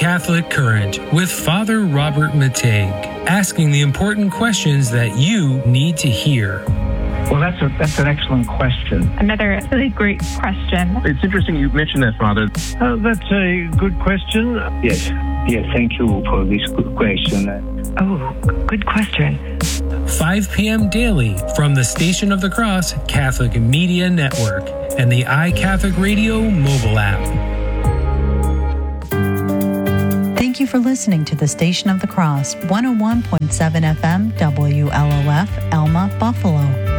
Catholic Current with Father Robert Mateg, asking the important questions that you need to hear. Well, that's an excellent question. Another really great question. It's interesting you mentioned that, Father. That's a good question. Yes, thank you for this good question. Oh, good question. 5 p.m. daily from the Station of the Cross Catholic Media Network and the iCatholic Radio mobile app. Thank you for listening to the Station of the Cross, 101.7 FM, WLOF, Elma, Buffalo.